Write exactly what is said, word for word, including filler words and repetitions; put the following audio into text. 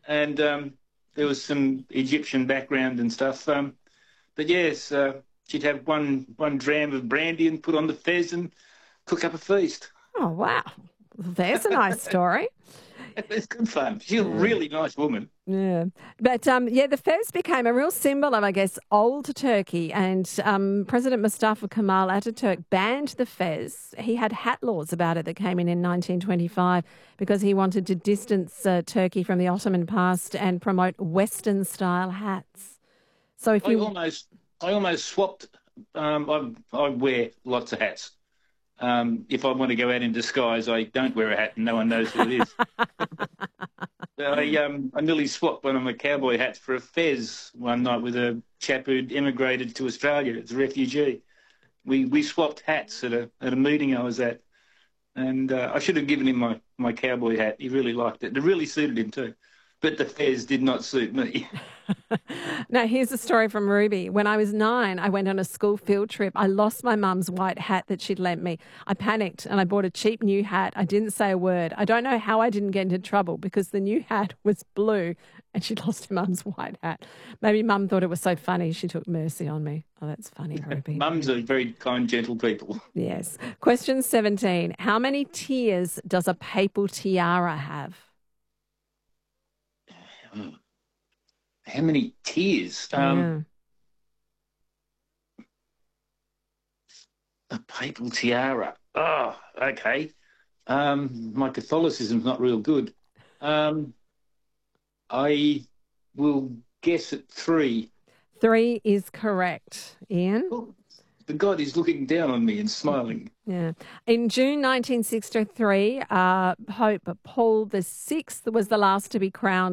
and um, there was some Egyptian background and stuff. Um, but yes, uh, she'd have one one dram of brandy and put on the fez and cook up a feast. Oh, wow. There's a nice story. It was good fun. She's a Yeah. really nice woman. Yeah. But, um, yeah, the fez became a real symbol of, I guess, old Turkey. And um, President Mustafa Kemal Ataturk banned the fez. He had hat laws about it that came in in nineteen twenty-five because he wanted to distance uh, Turkey from the Ottoman past and promote Western-style hats. So if I you... almost, I almost swapped. Um, I, I wear lots of hats. Um, if I want to go out in disguise, I don't wear a hat and no one knows who it is. I um I nearly swapped one of my cowboy hats for a fez one night with a chap who'd immigrated to Australia as a refugee. We we swapped hats at a at a meeting I was at, and uh, I should have given him my, my cowboy hat. He really liked it. It really suited him too, but the fez did not suit me. Now, here's a story from Ruby. When I was nine, I went on a school field trip. I lost my mum's white hat that she'd lent me. I panicked and I bought a cheap new hat. I didn't say a word. I don't know how I didn't get into trouble because the new hat was blue and she'd lost her mum's white hat. Maybe mum thought it was so funny she took mercy on me. Oh, that's funny, Ruby. Mums are very kind, gentle people. Yes. Question seventeen. How many tiers does a papal tiara have? How many tiers? Um, A papal tiara. Oh, okay. Um, my Catholicism's not real good. Um, I will guess at three. Three is correct. Ian? Oh, the God is looking down on me and smiling. Yeah. In June nineteen sixty-three, uh, Pope Paul the Sixth was the last to be crowned